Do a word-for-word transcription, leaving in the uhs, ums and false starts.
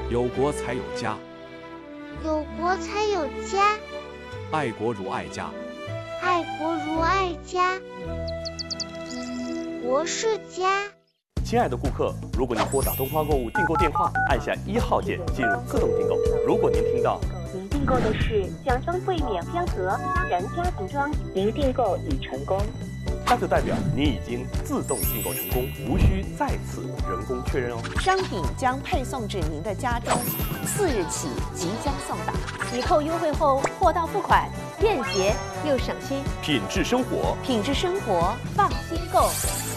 有国才有家， 有国才有家， 爱国如爱家， 爱国如爱家。国是家。 亲爱的顾客，如果您拨打东方购物订购电话，按下一号键进入自动订购。如果您听到您订购的是奖装柜免标盒家人家庭装，您订购已成功， 那就代表您已经自动订购成功，无需再次人工确认哦。 商品将配送至您的家中，四日起即将送达。 抵扣优惠后，货到付款，便捷又省心。 品质生活， 品质生活，放心购。